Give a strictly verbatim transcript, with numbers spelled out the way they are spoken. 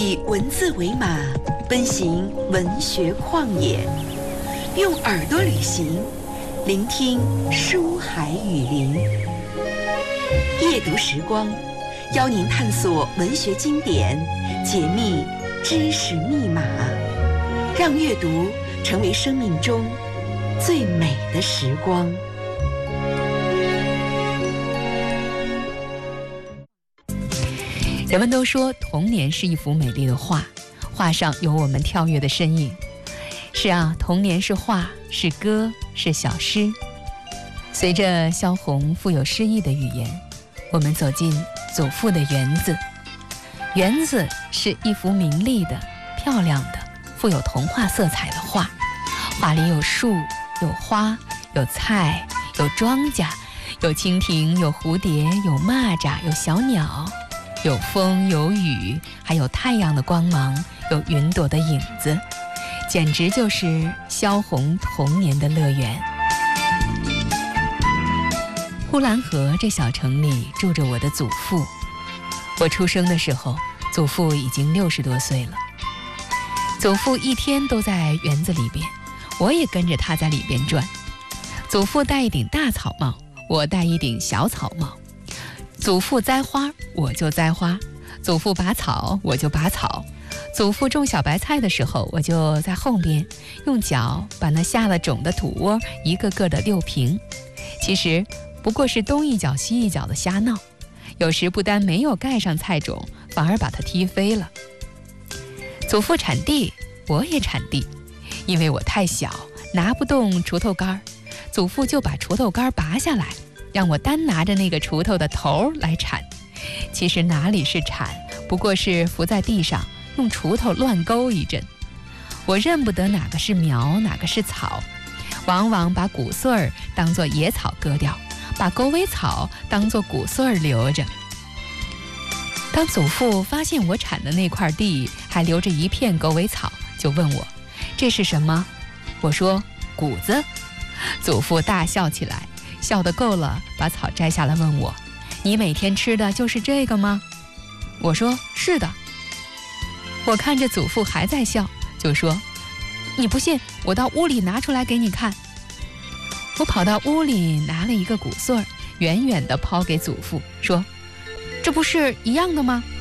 以文字为马，奔行文学旷野，用耳朵旅行，聆听书海雨林。夜读时光，邀您探索文学经典，解密知识密码，让阅读成为生命中最美的时光。 人们都说童年是一幅美丽的画，画上有我们跳跃的身影。是啊，童年是画，是歌，是小诗。随着萧红富有诗意的语言，我们走进祖父的园子。园子是一幅明丽的、漂亮的、富有童话色彩的画，画里有树，有花，有菜，有庄稼，有蜻蜓，有蝴蝶，有蚂蚱，有小鸟，有风，有雨，还有太阳的光芒，有云朵的影子，简直就是萧红童年的乐园。呼兰河这小城里住着我的祖父，我出生的时候，祖父已经六十多岁了。祖父一天都在园子里边，我也跟着他在里边转。祖父戴一顶大草帽，我戴一顶小草帽。祖父栽花，我就栽花；祖父拔草，我就拔草；祖父种小白菜的时候，我就在后边用脚把那下了种的土窝一个个的溜平。其实不过是东一脚西一脚的瞎闹，有时不但没有盖上菜种，反而把它踢飞了。祖父铲地，我也铲地，因为我太小，拿不动锄头杆，祖父就把锄头杆拔下来，让我单拿着那个锄头的头来铲。其实哪里是铲，不过是伏在地上用锄头乱勾一阵。我认不得哪个是苗，哪个是草，往往把谷穗儿当作野草割掉，把狗尾草当作谷穗儿留着。当祖父发现我铲的那块地还留着一片狗尾草，就问我这是什么。我说谷子。祖父大笑起来，笑得够了，把草摘下来问我，你每天吃的就是这个吗？我说是的。我看着祖父还在笑，就说你不信，我到屋里拿出来给你看。我跑到屋里拿了一个谷穗儿，远远地抛给祖父，说这不是一样的吗？